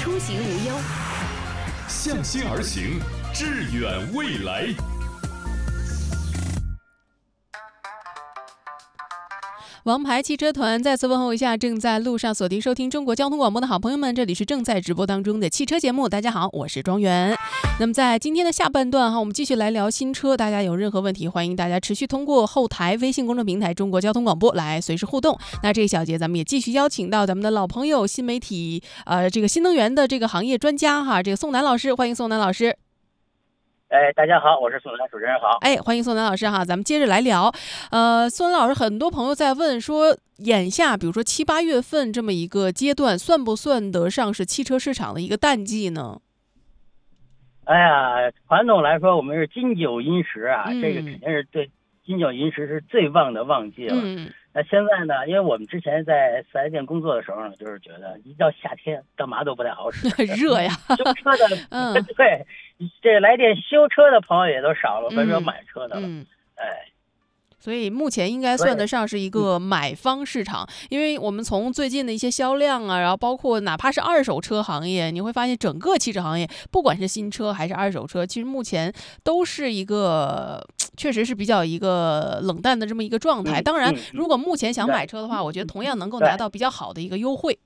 出行无忧， 向心而行，致远未来。 王牌汽车团再次问候一下正在路上锁定收听中国交通广播的好朋友们，这里是正在直播当中的汽车节目。大家好，我是庄园。那么在今天的下半段我们继续来聊新车，大家有任何问题，欢迎大家持续通过后台微信公众平台中国交通广播来随时互动。那这一小节咱们也继续邀请到咱们的老朋友新媒体这个新能源的这个行业专家这个宋楠老师，欢迎宋楠老师。 大家好，我是宋楠，主持人好。 欢迎宋楠老师咱们接着来聊。宋楠老师，很多朋友在问说，眼下比如说7、8月份这么一个阶段，算不算得上是汽车市场的一个淡季呢？ 传统来说，我们是金九银十这个肯定是对金九银十是最旺的旺季了。那现在呢，因为我们之前在4S店工作的时候呢，就是觉得一到夏天干嘛都不太好使， 热呀。 修车的，对，这来电修车的朋友也都少了，别说买车的了。 所以目前应该算得上是一个买方市场，因为我们从最近的一些销量然后包括哪怕是二手车行业，你会发现整个汽车行业，不管是新车还是二手车，其实目前都是一个确实是比较一个冷淡的这么一个状态。当然，如果目前想买车的话，我觉得同样能够拿到比较好的一个优惠。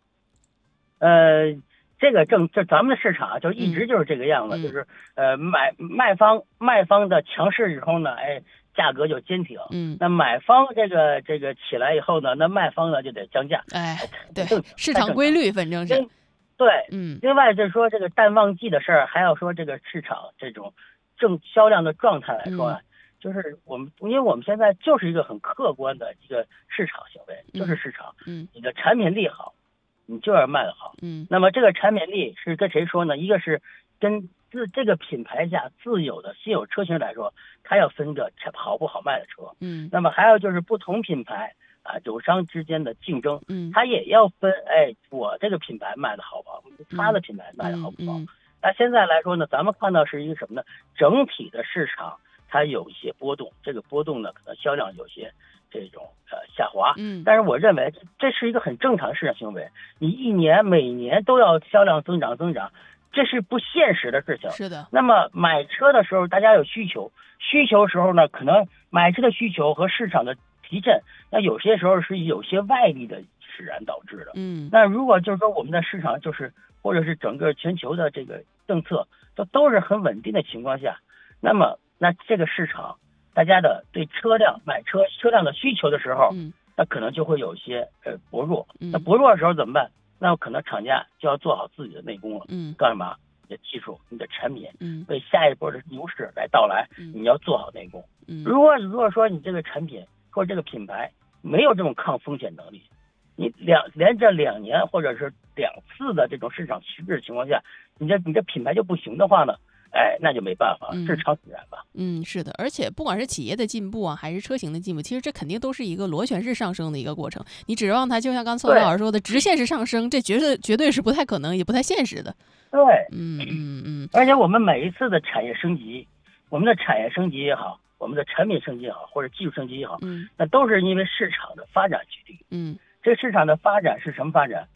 这咱们的市场就一直就是这个样子，就是卖方的强势以后呢，价格就坚挺。那买方这个起来以后呢，那卖方呢就得降价。 对，市场规律反正是。 对，另外就是说这个淡旺季的事儿，还要说这个市场这种销量的状态来说就是因为我们现在就是一个很客观的一个市场行为，就是市场。你的产品力好，你就要卖得好。那么这个产品力是跟谁说呢？一个是跟这个品牌下自有的新有车型来说，它要分个好不好卖的车。那么还有就是不同品牌友商之间的竞争，它也要分我这个品牌卖的好不好，他的品牌卖的好不好。那现在来说呢，咱们看到是一个什么呢？整体的市场它有一些波动，这个波动呢可能销量有些这种下滑。但是我认为这是一个很正常的市场行为，你每年都要销量增长，这是不现实的事情。 是的。 那么买车的时候，大家有需求时候呢，可能买车的需求和市场的提振，那有些时候是有些外力的使然导致的。那如果就是说我们的市场或者是整个全球的这个政策都是很稳定的情况下，那这个市场大家的对买车辆的需求的时候，那可能就会有一些薄弱。那薄弱的时候怎么办？那可能厂家就要做好自己的内功了。干什么？你的技术，你的产品，为下一波的牛市来到来，你要做好内功。如果说你这个产品或者这个品牌没有这种抗风险能力，你连着2年或者是2次的这种市场趋势情况下，你这品牌就不行的话呢，那就没办法，市场使然吧。 是的，而且不管是企业的进步还是车型的进步，其实这肯定都是一个螺旋式上升的一个过程。你指望它就像刚宋老师说的直线式上升，这绝对是不太可能，也不太现实的。 对，而且我们每一次的产业升级，我们的产业升级也好，我们的产品升级也好，或者技术升级也好，那都是因为市场的发展决定。这个市场的发展是什么发展？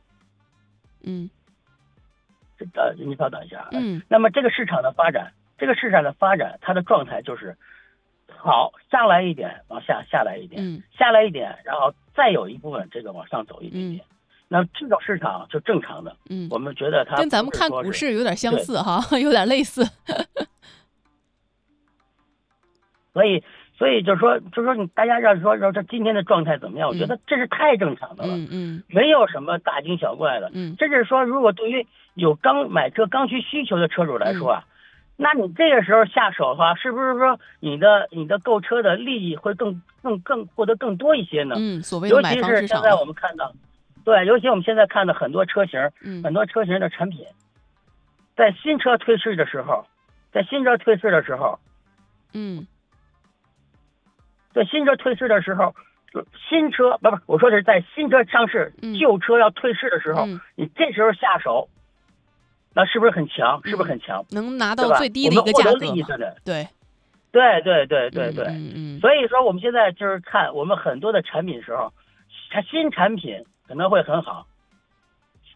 你稍等一下。那么这个市场的发展，它的状态就是好，上来一点，往下来一点，下来一点，然后再有一部分这个往上走一点点。那这种市场就正常的。我们觉得它跟咱们看股市有点相似有点类似。 所以就是说大家要说这今天的状态怎么样？我觉得这是太正常的了。没有什么大惊小怪的。这是说，如果对于有买车刚需求的车主来说那你这个时候下手的话，是不是说你的购车的利益会更获得更多一些呢？ 所谓的买方市场。 尤其是现在我们看到，尤其我们现在看到很多车型的产品，在新车退市的时候，在新车退市的时候，我说的是在新车上市，旧车要退市的时候，你这时候下手，那是不是很强？ 能拿到最低的一个价格嘛？对。 所以说我们现在就是看我们很多的产品的时候，它新产品可能会很好，